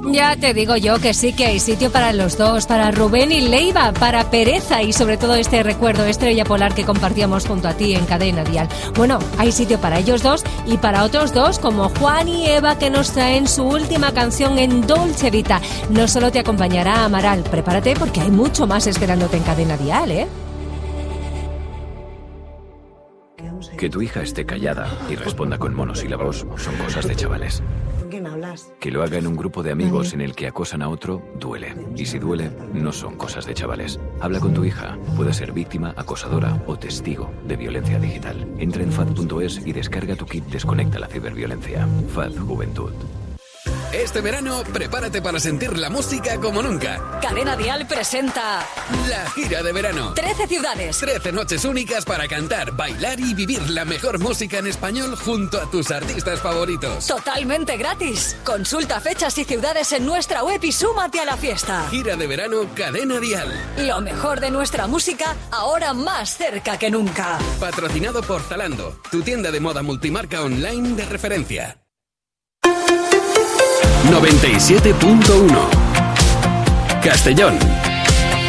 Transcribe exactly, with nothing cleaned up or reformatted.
Ya te digo yo que sí que hay sitio para los dos, para Rubén y Leiva, para Pereza y sobre todo este recuerdo Estrella Polar que compartíamos junto a ti en Cadena Dial. Bueno, hay sitio para ellos dos y para otros dos como Juan y Eva, que nos traen su última canción en Dolce Vita. No solo te acompañará Amaral, prepárate porque hay mucho más esperándote en Cadena Dial, ¿eh? Que tu hija esté callada y responda con monosílabos son cosas de chavales. ¿Con quién hablas? Que lo haga en un grupo de amigos en el que acosan a otro, duele. Y si duele, no son cosas de chavales. Habla con tu hija. Puede ser víctima, acosadora o testigo de violencia digital. Entra en F A D punto es y descarga tu kit Desconecta la ciberviolencia. F A D Juventud. Este verano, prepárate para sentir la música como nunca. Cadena Dial presenta La gira de verano. trece ciudades. trece noches únicas para cantar, bailar y vivir la mejor música en español junto a tus artistas favoritos. Totalmente gratis. Consulta fechas y ciudades en nuestra web y súmate a la fiesta. Gira de verano Cadena Dial. Lo mejor de nuestra música, ahora más cerca que nunca. Patrocinado por Zalando, tu tienda de moda multimarca online de referencia. noventa y siete punto uno Castellón.